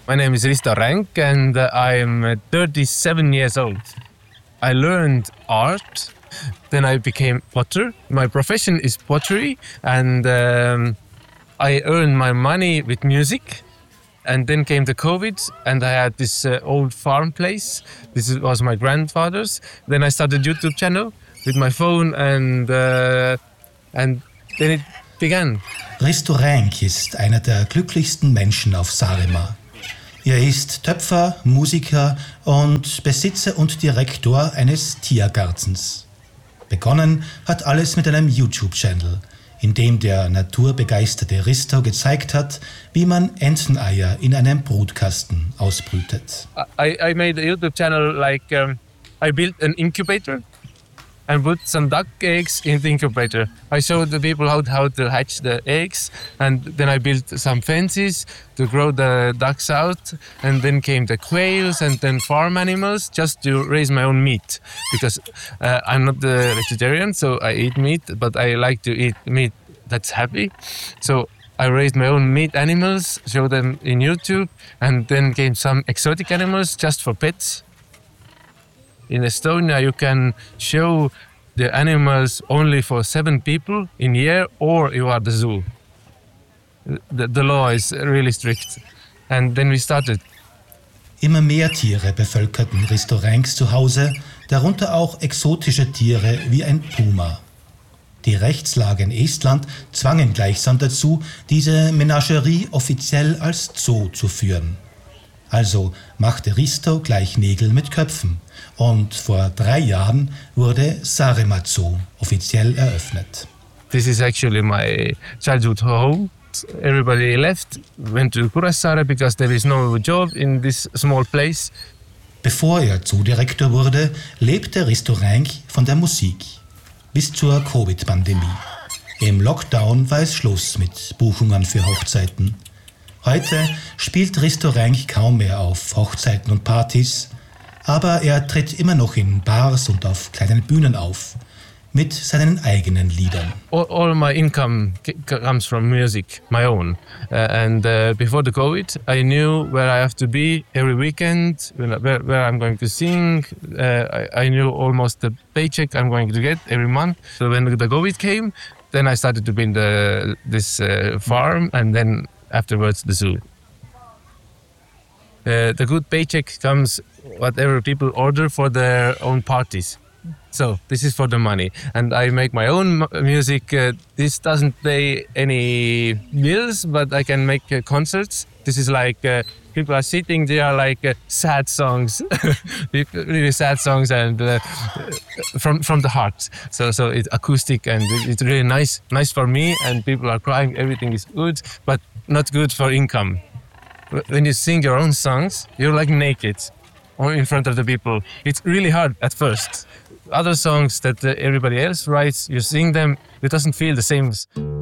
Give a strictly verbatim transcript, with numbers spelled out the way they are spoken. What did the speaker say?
My name is Risto Ränk and uh, I'm thirty-seven years old. I learned art, then I became potter. My profession is pottery and um, I earned my money with music. And then came the COVID and I had this uh, old farm place. This was my grandfather's. Then I started a YouTube channel with my phone and, uh, and then it began. Risto Ränk ist einer der glücklichsten Menschen auf Saaremaa. Er ist Töpfer, Musiker und Besitzer und Direktor eines Tiergartens. Begonnen hat alles mit einem YouTube-Channel, in dem der naturbegeisterte Risto gezeigt hat, wie man Enteneier in einem Brutkasten ausbrütet. I, I made a YouTube channel like um, I built an incubator and put some duck eggs in the incubator. I showed the people how, how to hatch the eggs and then I built some fences to grow the ducks out and then came the quails and then farm animals just to raise my own meat because uh, I'm not a vegetarian so I eat meat but I like to eat meat that's happy. So I raised my own meat animals, show them in YouTube and then came some exotic animals just for pets. In Estonia, you can show the animals only for seven people in a year, or you are the zoo. The, the law is really strict. And then we started. Immer mehr Tiere bevölkerten Risto Ränks Zuhause, darunter auch exotische Tiere wie ein Puma. Die Rechtslage in Estland zwangen gleichsam dazu, diese Menagerie offiziell als Zoo zu führen. Also machte Risto gleich Nägel mit Köpfen. Und vor drei Jahren wurde Saaremaa Zoo offiziell eröffnet. This is actually my childhood home. Everybody left, went to Kuressaare because there is no job in this small place. Bevor er Zoodirektor wurde, lebte Risto Ränk von der Musik. Bis zur Covid-Pandemie. Im Lockdown war es Schluss mit Buchungen für Hochzeiten. Heute spielt Risto Ränk kaum mehr auf Hochzeiten und Partys, aber er tritt immer noch in Bars und auf kleinen Bühnen auf, mit seinen eigenen Liedern. All, all my income c- comes from music, my own. Uh, and uh, before the COVID, I knew where I have to be every weekend, where, where I'm going to sing. Uh, I, I knew almost the paycheck I'm going to get every month. So when the COVID came, then I started to build uh, this uh, farm and then afterwards the zoo. Uh, the good paycheck comes whatever people order for their own parties. So this is for the money. And I make my own m- music. Uh, this doesn't pay any bills, but I can make uh, concerts. This is like uh, people are sitting, they are like uh, sad songs, really sad songs and uh, from from the heart. So so it's acoustic and it's really nice, nice for me and people are crying, everything is good, but not good for income. When you sing your own songs, you're like naked or in front of the people. It's really hard at first. Other songs that uh, everybody else writes, you sing them, it doesn't feel the same.